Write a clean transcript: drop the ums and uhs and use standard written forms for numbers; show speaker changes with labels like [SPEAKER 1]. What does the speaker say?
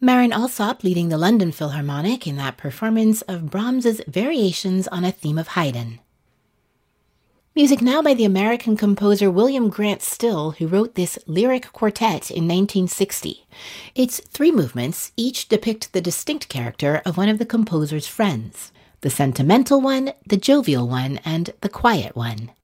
[SPEAKER 1] Marin Alsop leading the London Philharmonic in that performance of Brahms's Variations on a Theme of Haydn. Music now by the American composer William Grant Still, who wrote this lyric quartet in 1960. Its 3 movements each depict the distinct character of one of the composer's friends: the sentimental one, the jovial one, and the quiet one.